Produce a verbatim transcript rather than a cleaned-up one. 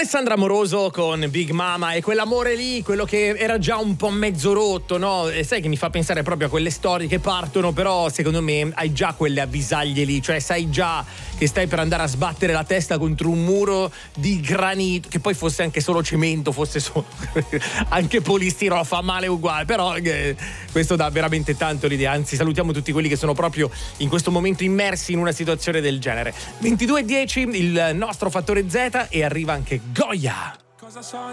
Alessandra Amoroso con Big Mama, e quell'amore lì, quello che era già un po' mezzo rotto, no? E sai che mi fa pensare proprio a quelle storie che partono, però secondo me hai già quelle avvisaglie lì, cioè sai già che stai per andare a sbattere la testa contro un muro di granito, che poi fosse anche solo cemento, fosse solo anche polistirolo, fa male uguale, però eh, questo dà veramente tanto l'idea. Anzi, salutiamo tutti quelli che sono proprio in questo momento immersi in una situazione del genere. ventidue e dieci il nostro fattore Z, e arriva anche Goya. Cosa so